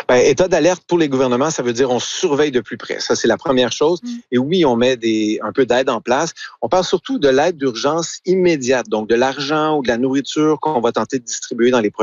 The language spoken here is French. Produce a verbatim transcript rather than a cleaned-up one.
Ben, état d'alerte pour les gouvernements, ça veut dire on surveille de plus près. Ça, c'est la première chose. Mm. Et oui, on met des, un peu d'aide en place. On parle surtout de l'aide d'urgence immédiate, donc de l'argent ou de la nourriture qu'on va tenter de distribuer dans les prochains